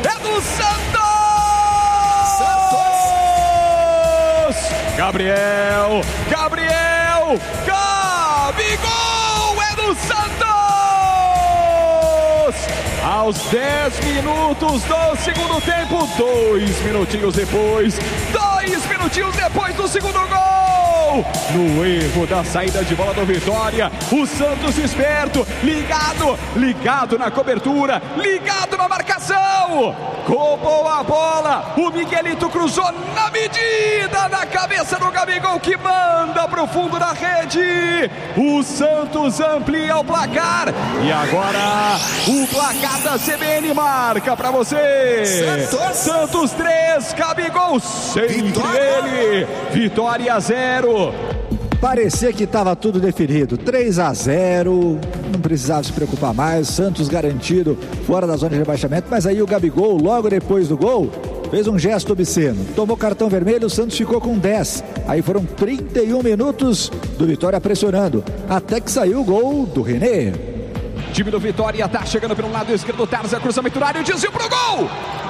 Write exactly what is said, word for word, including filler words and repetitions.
é do Santos! Santos! Gabriel, Gabriel, Gabigol, é do Santos! Aos dez minutos do segundo tempo, dois minutinhos depois, dois minutinhos depois do segundo gol, no erro da saída de bola do Vitória, o Santos esperto, ligado, ligado na cobertura, ligado na marcação, roubou a bola, o Miguelito cruzou na medida, na cabeça do Gabigol que manda pro fundo da rede, o Santos amplia o placar, e agora o placar da C B N marca pra você, Santos, Santos três, Gabigol sempre ele, Vitória zero. Parecia que estava tudo definido, três a zero, não precisava se preocupar mais, Santos garantido fora da zona de rebaixamento, mas aí o Gabigol, logo depois do gol, fez um gesto obsceno, tomou cartão vermelho, o Santos ficou com dez, aí foram trinta e um minutos do Vitória pressionando, até que saiu o gol do René. Time do Vitória tá chegando pelo lado esquerdo, Tarza, cruzamento no área, desvio pro gol!